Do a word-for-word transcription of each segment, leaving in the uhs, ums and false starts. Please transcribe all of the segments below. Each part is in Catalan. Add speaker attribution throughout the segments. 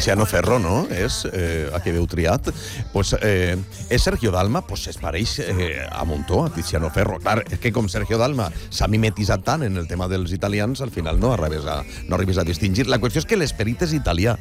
Speaker 1: Tiziano Ferro, no? És, eh, a què veu triat. Pues, eh, és Sergio Dalma, pues es pareix eh, a muntó a Tiziano Ferro. Clar, és que com Sergio Dalma s'ha mimetitzat tant en el tema dels italians, al final no arribes a, no arribes a distingir. La qüestió és que l'esperit és italià.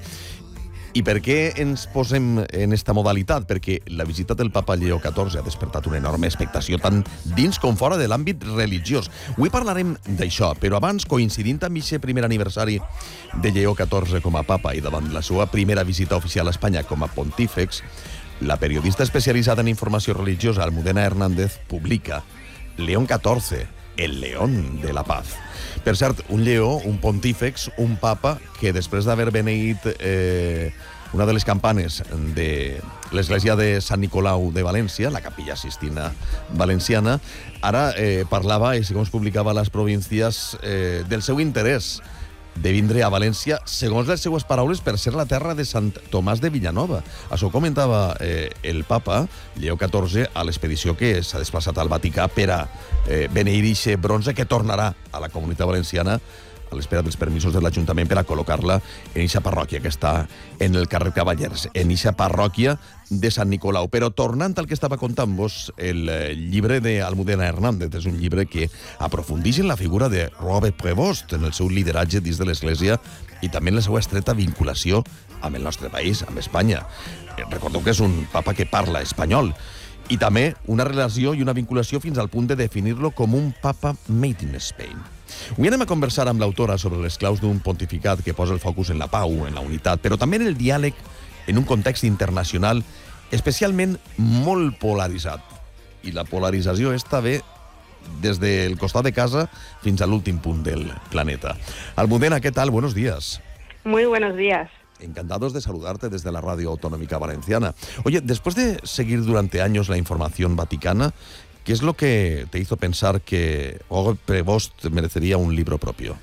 Speaker 1: I per què ens posem en esta modalitat? Perquè la visita del papa Lleó catorze ha despertat una enorme expectació tant dins com fora de l'àmbit religiós. Avui parlarem d'això, però abans, coincidint amb aquest primer aniversari de Lleó catorze com a papa i davant la seva primera visita oficial a Espanya com a pontífex, la periodista especialitzada en informació religiosa Almudena Hernández publica León catorze, el león de la paz. Per cert, un lleó, un pontífex, un papa que després d'haver beneït eh, una de les campanes de l'església de Sant Nicolau de València, la Capilla Sistina Valenciana, ara eh, parlava, i segons publicava a les províncies, eh, del seu interès de vindre a València, segons les seues paraules, per ser la terra de Sant Tomàs de Villanova. Això ho comentava eh, el papa, Lleó catorze, a l'expedició que s'ha desplaçat al Vaticà per a eh, beneir ixe bronze que tornarà a la Comunitat Valenciana a l'espera dels permisos de l'Ajuntament per a col·locar-la en eixa parròquia que està en el carrer Cavallers, en eixa parròquia de Sant Nicolau. Però tornant al que estava contant-vos, el llibre d'Almudena Hernández és un llibre que aprofundeix en la figura de Robert Prevost, en el seu lideratge dins de l'Església i també en la seva estreta vinculació amb el nostre país, amb Espanya. Recordeu que és un papa que parla espanyol i també una relació i una vinculació fins al punt de definir-lo com un papa made in Spain. Avui anem a conversar amb l'autora sobre les claus d'un pontificat que posa el focus en la pau, en la unitat, però també en el diàleg en un context internacional especialment molt polaritzat. I la polarització està bé des del costat de casa fins a l'últim punt del planeta. Almudena, ¿qué tal? Buenos días.
Speaker 2: Muy buenos días.
Speaker 1: Encantados de saludarte desde la Radio Autonómica Valenciana. Oye, después de seguir durante años la información vaticana, ¿qué es lo que te hizo pensar que Robert Prevost merecería un libro propio?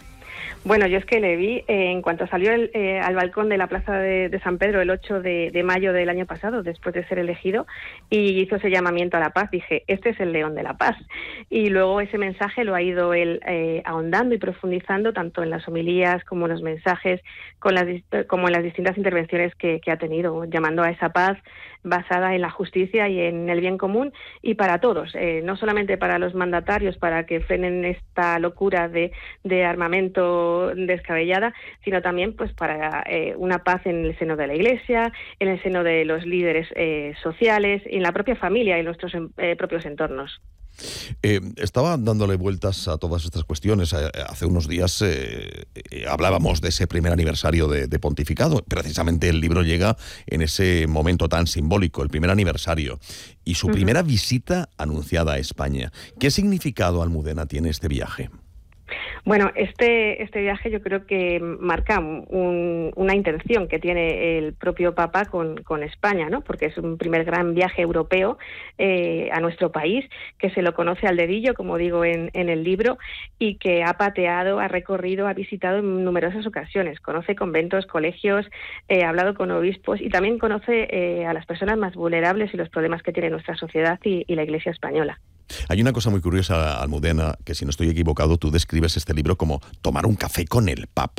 Speaker 2: Bueno, yo es que le vi eh, en cuanto salió el, eh, al balcón de la Plaza de, de San Pedro el ocho de, de mayo del año pasado, después de ser elegido, y hizo ese llamamiento a la paz. Dije, este es el león de la paz. Y luego ese mensaje lo ha ido él eh, ahondando y profundizando tanto en las homilías como en los mensajes, con las, como en las distintas intervenciones que, que ha tenido, llamando a esa paz basada en la justicia y en el bien común y para todos, eh, no solamente para los mandatarios, para que frenen esta locura de, de armamento descabellada, sino también pues para eh, una paz en el seno de la Iglesia, en el seno de los líderes eh, sociales, en la propia familia y en nuestros eh, propios entornos.
Speaker 1: Eh, estaba dándole vueltas a todas estas cuestiones. Eh, hace unos días eh, eh, hablábamos de ese primer aniversario de, de pontificado. Precisamente el libro llega en ese momento tan simbólico, el primer aniversario, y su uh-huh. primera visita anunciada a España. ¿Qué significado, Almudena, tiene este viaje?
Speaker 2: Bueno, este, este viaje yo creo que marca un, una intención que tiene el propio Papa con, con España, ¿no? Porque es un primer gran viaje europeo eh, a nuestro país, que se lo conoce al dedillo, como digo en, en el libro, y que ha pateado, ha recorrido, ha visitado en numerosas ocasiones. Conoce conventos, colegios, eh, ha hablado con obispos y también conoce eh, a las personas más vulnerables y los problemas que tiene nuestra sociedad y, y la Iglesia española.
Speaker 1: Hay una cosa muy curiosa, Almudena, que si no estoy equivocado, tú describes este libro como tomar un café con el Papa.